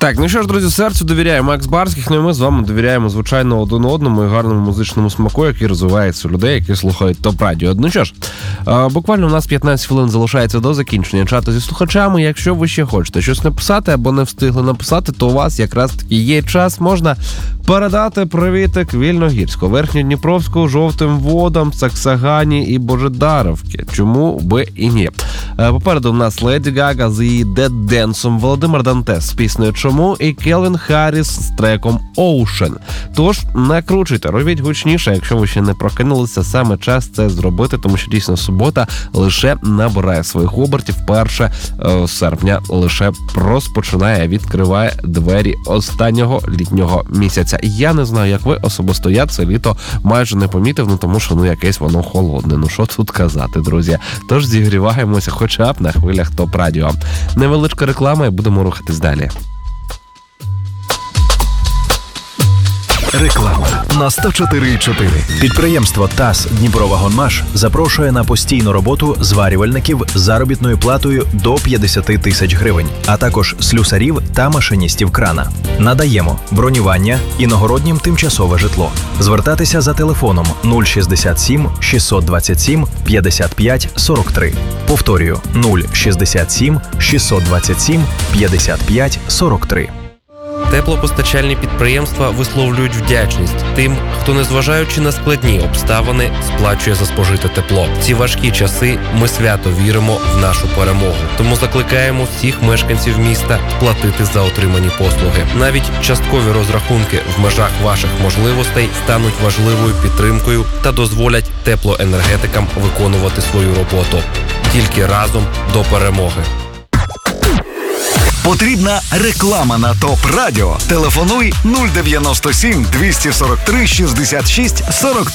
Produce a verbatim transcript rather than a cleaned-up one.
Так, ну що ж, друзі, серцю довіряє Макс Барських, ну і ми з вами довіряємо, звичайно, один одному і гарному музичному смаку, який розвивається у людей, які слухають ТОП-радіо. Ну що ж, буквально у нас п'ятнадцять хвилин залишається до закінчення чату зі слухачами. Якщо ви ще хочете щось написати або не встигли написати, то у вас якраз таки є час, можна передати привітик Вільногірську, Верхньодніпровську, Жовтим Водам, Саксагані і Божедаровки. Чому би і ні? Попереду у нас Леді Гага з її Dead Dance, Володимир Дантес з піснею «Чому» і Келвін Харріс з треком «Ocean». Тож, накручуйте, робіть гучніше, якщо ви ще не прокинулися, саме час це зробити, тому що дійсно субота лише набирає своїх обертів, перше серпня лише розпочинає, відкриває двері останнього літнього місяця. Я не знаю, як ви, особисто я це літо майже не помітив, ну тому що ну якесь воно холодне. Ну що тут казати, друзі. Тож зігріваємося хоча б на хвилях ТОП-радіо. Невеличка реклама і будемо рухатись далі. Реклама на сто чотири і чотири. Підприємство ТАСС «Дніпровагонмаш» запрошує на постійну роботу зварювальників з заробітною платою до п'ятдесят тисяч гривень, а також слюсарів та машиністів крана. Надаємо бронювання, іногороднім тимчасове житло. Звертатися за телефоном нуль шістдесят сім шістсот двадцять сім п'ятдесят п'ять сорок три. Повторюю, нуль шістдесят сім шістсот двадцять сім п'ятдесят п'ять сорок три. Теплопостачальні підприємства висловлюють вдячність тим, хто, незважаючи на складні обставини, сплачує за спожите тепло. В ці важкі часи ми свято віримо в нашу перемогу. Тому закликаємо всіх мешканців міста платити за отримані послуги. Навіть часткові розрахунки в межах ваших можливостей стануть важливою підтримкою та дозволять теплоенергетикам виконувати свою роботу. Тільки разом до перемоги. Потрібна реклама на ТОП-радіо. Телефонуй нуль дев'яносто сім двісті сорок три шістдесят шість сорок три.